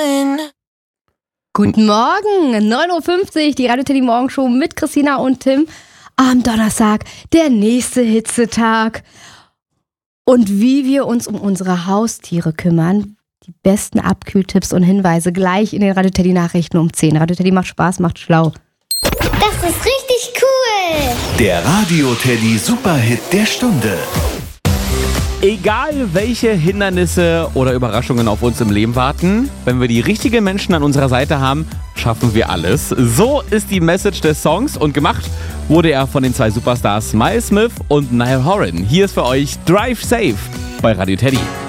Morgen. Guten Morgen, 9.50 Uhr, die Radio Teddy Morgenshow mit Christina und Tim. Am Donnerstag, der nächste Hitzetag. Und wie wir uns um unsere Haustiere kümmern, die besten Abkühltipps und Hinweise gleich in den Radio Teddy Nachrichten um 10. Radio Teddy macht Spaß, macht schlau. Das ist richtig cool. Der Radio Teddy Superhit der Stunde. Egal welche Hindernisse oder Überraschungen auf uns im Leben warten, wenn wir die richtigen Menschen an unserer Seite haben, schaffen wir alles. So ist die Message des Songs und gemacht wurde er von den zwei Superstars Miles Smith und Niall Horan. Hier ist für euch Drive Safe bei Radio Teddy.